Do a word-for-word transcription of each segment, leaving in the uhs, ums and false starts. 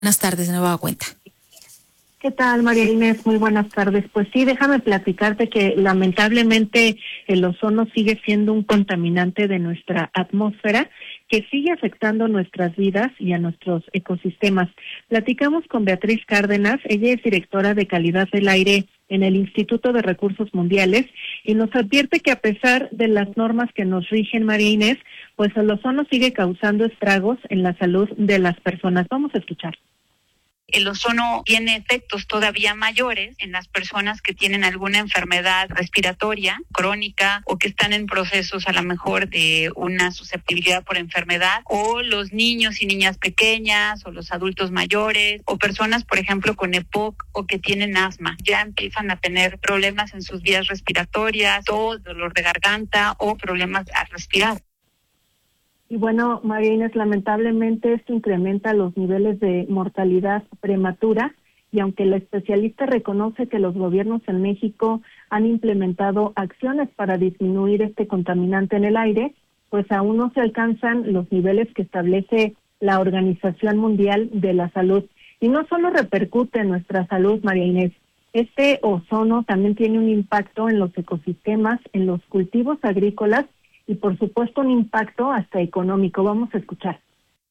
Buenas tardes, de nueva cuenta. ¿Qué tal, María Inés? Muy buenas tardes. Pues sí, déjame platicarte que lamentablemente el ozono sigue siendo un contaminante de nuestra atmósfera que sigue afectando nuestras vidas y a nuestros ecosistemas. Platicamos con Beatriz Cárdenas, ella es directora de calidad del aire en el Instituto de Recursos Mundiales y nos advierte que a pesar de las normas que nos rigen, María Inés, pues el ozono sigue causando estragos en la salud de las personas. Vamos a escuchar. El ozono tiene efectos todavía mayores en las personas que tienen alguna enfermedad respiratoria crónica o que están en procesos a lo mejor de una susceptibilidad por enfermedad, o los niños y niñas pequeñas o los adultos mayores o personas, por ejemplo, con E P O C o que tienen asma. Ya empiezan a tener problemas en sus vías respiratorias, tos, dolor de garganta o problemas al respirar. Y bueno, María Inés, lamentablemente esto incrementa los niveles de mortalidad prematura y aunque la especialista reconoce que los gobiernos en México han implementado acciones para disminuir este contaminante en el aire, pues aún no se alcanzan los niveles que establece la Organización Mundial de la Salud. Y no solo repercute en nuestra salud, María Inés, este ozono también tiene un impacto en los ecosistemas, en los cultivos agrícolas, y por supuesto un impacto hasta económico. Vamos a escuchar.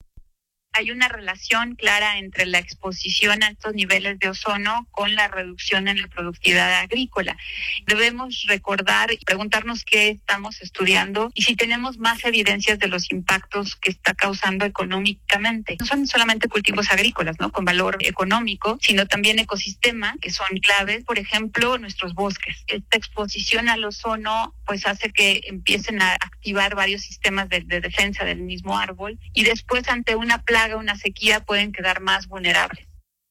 Hay una relación clara entre la exposición a estos niveles de ozono con la reducción en la productividad agrícola. Debemos recordar y preguntarnos qué estamos estudiando y si tenemos más evidencias de los impactos que está causando económicamente. No son solamente cultivos agrícolas, ¿no?, con valor económico, sino también ecosistemas que son claves. Por ejemplo, nuestros bosques. Esta exposición al ozono pues hace que empiecen a activar varios sistemas de, de defensa del mismo árbol y después ante una plaga, una sequía, pueden quedar más vulnerables.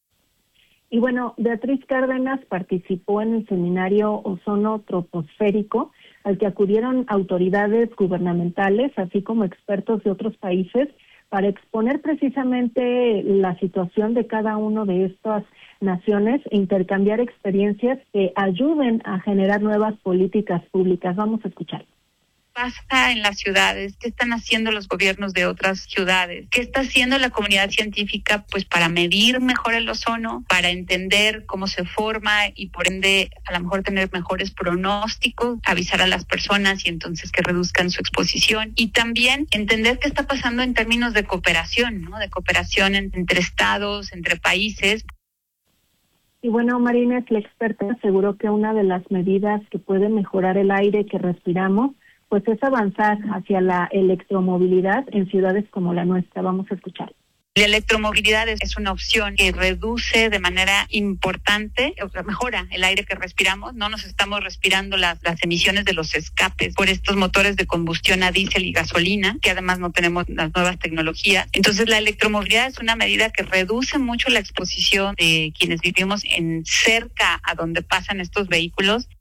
Y bueno, Beatriz Cárdenas participó en el seminario Ozono Troposférico, al que acudieron autoridades gubernamentales, así como expertos de otros países, para exponer precisamente la situación de cada uno de estas naciones e intercambiar experiencias que ayuden a generar nuevas políticas públicas. Vamos a escuchar. Pasa en las ciudades, qué están haciendo los gobiernos de otras ciudades, qué está haciendo la comunidad científica pues para medir mejor el ozono, para entender cómo se forma y por ende a lo mejor tener mejores pronósticos, avisar a las personas y entonces que reduzcan su exposición, y también entender qué está pasando en términos de cooperación, ¿no? De cooperación en, entre estados, entre países. Y bueno, María Inés, la experta aseguró que una de las medidas que puede mejorar el aire que respiramos pues es avanzar hacia la electromovilidad en ciudades como la nuestra. Vamos a escuchar. La electromovilidad es una opción que reduce de manera importante, o sea, mejora el aire que respiramos. No nos estamos respirando las, las emisiones de los escapes por estos motores de combustión a diésel y gasolina, que además no tenemos las nuevas tecnologías. Entonces, la electromovilidad es una medida que reduce mucho la exposición de quienes vivimos en cerca a donde pasan estos vehículos.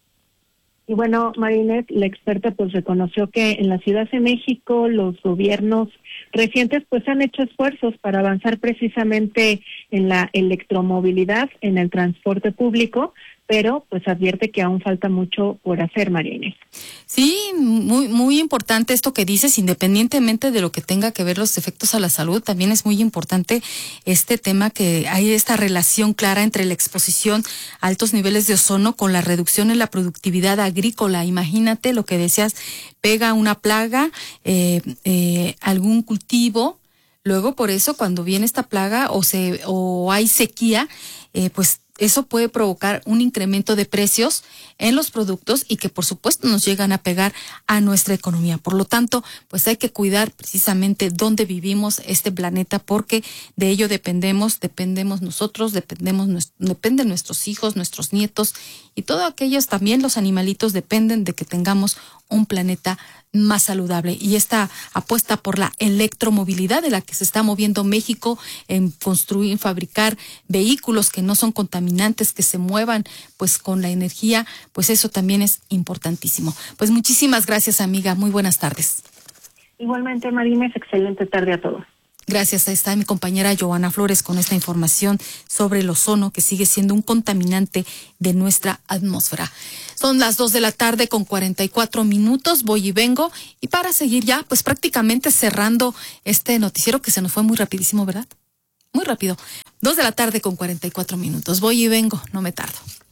Y bueno, María Inés, la experta pues reconoció que en la Ciudad de México los gobiernos recientes pues han hecho esfuerzos para avanzar precisamente en la electromovilidad, en el transporte público, pero pues advierte que aún falta mucho por hacer, María Inés. Sí, muy muy importante esto que dices, independientemente de lo que tenga que ver los efectos a la salud, también es muy importante este tema que hay esta relación clara entre la exposición a altos niveles de ozono con la reducción en la productividad agrícola. Imagínate lo que decías, pega una plaga, eh, eh, algún cultivo, luego por eso cuando viene esta plaga o se o hay sequía, eh, pues eso puede provocar un incremento de precios en los productos y que por supuesto nos llegan a pegar a nuestra economía. Por lo tanto, pues hay que cuidar precisamente dónde vivimos este planeta, porque de ello dependemos, dependemos nosotros, dependemos, dependen nuestros hijos, nuestros nietos y todos aquellos, también los animalitos dependen de que tengamos un planeta más saludable. Y esta apuesta por la electromovilidad de la que se está moviendo México en construir, en fabricar vehículos que no son contaminantes, que se muevan pues con la energía, pues eso también es importantísimo. Pues muchísimas gracias, amiga. Muy buenas tardes. Igualmente, Marina, excelente tarde a todos. Gracias, ahí está mi compañera Joana Flores con esta información sobre el ozono, que sigue siendo un contaminante de nuestra atmósfera. Son las dos de la tarde con cuarenta y cuatro minutos, voy y vengo, y para seguir ya, pues prácticamente cerrando este noticiero que se nos fue muy rapidísimo, ¿verdad? muy rápido. Dos de la tarde con cuarenta y cuatro minutos. Voy y vengo, no me tardo.